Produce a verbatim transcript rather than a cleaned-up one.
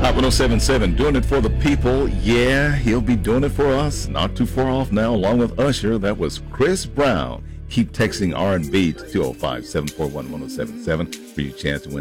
Hot one oh seven point seven, doing it for the people. Yeah, he'll be doing it for us. Not too far off now, along with Usher. That was Chris Brown. Keep texting R and B to two oh five, seven four one, one oh seven seven for your chance to win